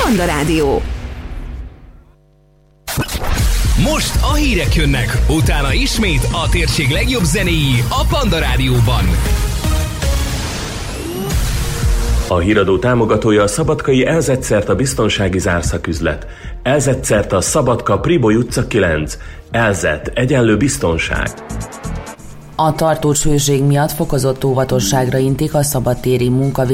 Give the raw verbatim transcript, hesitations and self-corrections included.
Panda Rádió. Most a hírek jönnek, utána ismét a térség legjobb zenéi a Panda Rádióban. A híradó támogatója a szabadkai Elzetszerta biztonsági zárszaküzlet. Elzetszerta Szabadka Priboly utca kilenc. Elzet egyenlő biztonság. A tartós hőség miatt fokozott óvatosságra intik a szabadtéri munkavédelmi